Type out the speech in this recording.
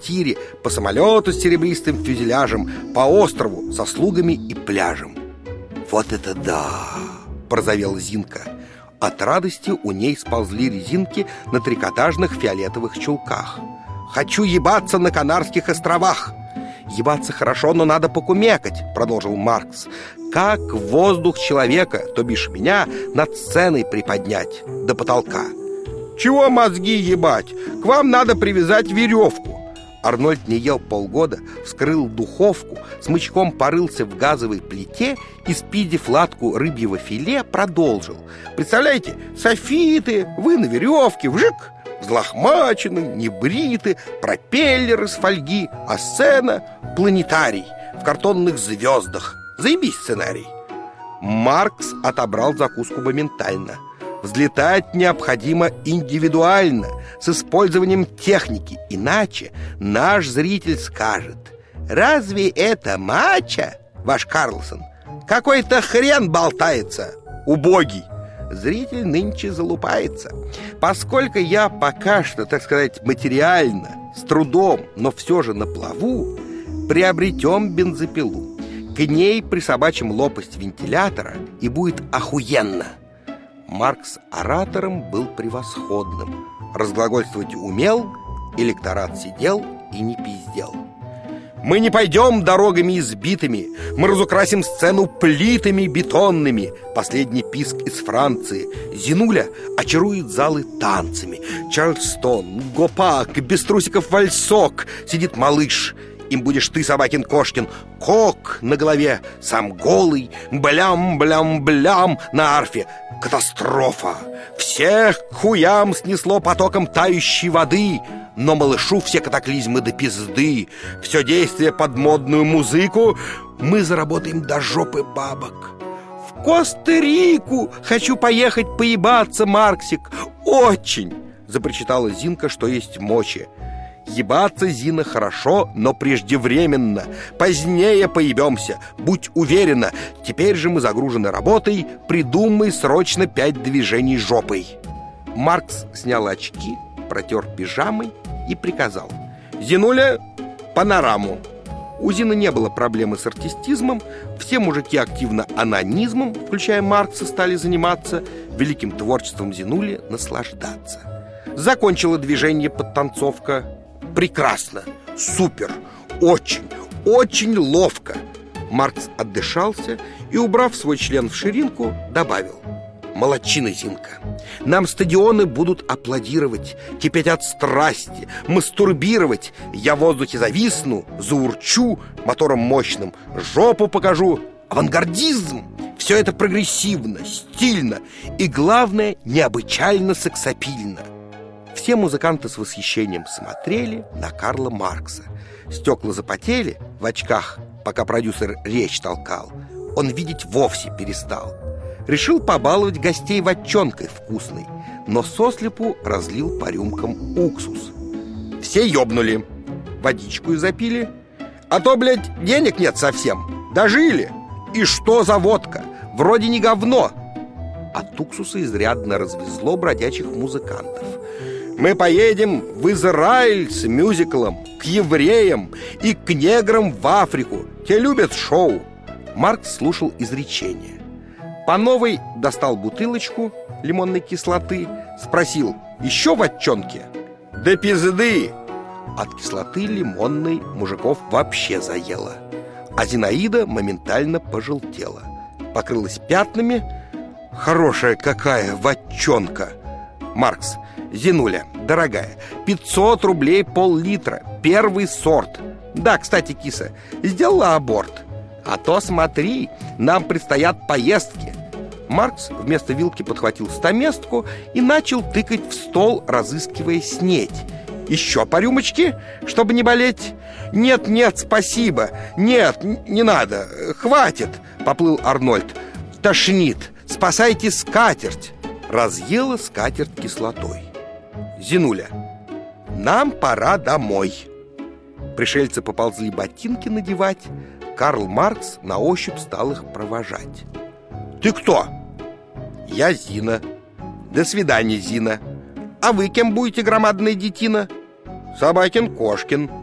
квартире, по самолету с серебристым фюзеляжем, по острову со слугами и пляжем. «Вот это да!» — порозовела Зинка. От радости у ней сползли резинки на трикотажных фиолетовых чулках. «Хочу ебаться на Канарских островах!» «Ебаться хорошо, но надо покумекать», — продолжил Маркс. «Как воздух человека, то бишь меня, над сценой приподнять до потолка». «Чего мозги ебать? К вам надо привязать веревку». Арнольд не ел полгода, вскрыл духовку, смычком порылся в газовой плите и, спидив латку рыбьего филе, продолжил. «Представляете, софиты, вы на веревке, вжик, взлохмачены, небриты, пропеллер из фольги, а сцена — планетарий в картонных звездах. Заебись сценарий». Маркс отобрал закуску моментально. Взлетать необходимо индивидуально, с использованием техники. Иначе наш зритель скажет: «Разве это мачо, ваш Карлсон? Какой-то хрен болтается, убогий». Зритель нынче залупается. Поскольку я пока что, так сказать, материально, с трудом, но все же на плаву, приобретем бензопилу. К ней присобачим лопасть вентилятора, и будет охуенно. Маркс оратором был превосходным. Разглагольствовать умел, электорат сидел и не пиздел. «Мы не пойдем дорогами избитыми, мы разукрасим сцену плитами бетонными». Последний писк из Франции. Зинуля очарует залы танцами. Чарльстон, гопак, без трусиков вальсок. Сидит малыш. Им будешь ты, Собакин-Кошкин. Кок на голове, сам голый. Блям-блям-блям на арфе. Катастрофа! Всех к хуям снесло потоком тающей воды. Но малышу все катаклизмы до пизды. Все действие под модную музыку. Мы заработаем до жопы бабок. В Коста-Рику хочу поехать поебаться, Марксик. Очень! Запричитала Зинка, что есть мочи. Ебаться, Зина, хорошо, но преждевременно. Позднее поебемся, будь уверена. Теперь же мы загружены работой. Придумай срочно 5 движений жопой. Маркс снял очки, протер пижамой и приказал: «Зинуля, панораму». У Зины не было проблемы с артистизмом. Все мужики активно онанизмом, включая Маркса, стали заниматься. Великим творчеством Зинули наслаждаться. Закончила движение подтанцовка. Прекрасно, супер, очень, очень ловко. Маркс отдышался и, убрав свой член в ширинку, добавил: «Молодчина, Зинка. Нам стадионы будут аплодировать, кипеть от страсти, мастурбировать. Я в воздухе зависну, заурчу мотором мощным, жопу покажу. Авангардизм. Все это прогрессивно, стильно и, главное, необычайно сексапильно». Все музыканты с восхищением смотрели на Карла Маркса. Стекла запотели в очках, пока продюсер речь толкал. Он видеть вовсе перестал. Решил побаловать гостей вотчонкой вкусной, но сослепу разлил по рюмкам уксус. Все ёбнули, водичку запили. А то, блядь, денег нет совсем. Дожили. И что за водка? Вроде не говно. От уксуса изрядно развезло бродячих музыкантов. «Мы поедем в Израиль с мюзиклом, к евреям и к неграм в Африку. Те любят шоу». Маркс слушал изречение. По новой достал бутылочку лимонной кислоты, спросил: «Еще вотчонки?» «Да пизды!» От кислоты лимонной мужиков вообще заело. А Зинаида моментально пожелтела, покрылась пятнами. «Хорошая какая вотчонка!» Маркс: «Зинуля, дорогая, 500 рублей пол-литра, первый сорт. Да, кстати, киса, сделала аборт. А то смотри, нам предстоят поездки». Маркс вместо вилки подхватил стаместку и начал тыкать в стол, разыскивая снеть. «Еще по рюмочке, чтобы не болеть?» «Нет, нет, спасибо. Нет, не надо, хватит», — поплыл Арнольд. «Тошнит, спасайте скатерть». Разъела скатерть кислотой. «Зинуля, нам пора домой». Пришельцы поползли ботинки надевать. Карл Маркс на ощупь стал их провожать. «Ты кто?» «Я Зина». «До свидания, Зина». «А вы кем будете, громадная детина?» «Собакин-Кошкин».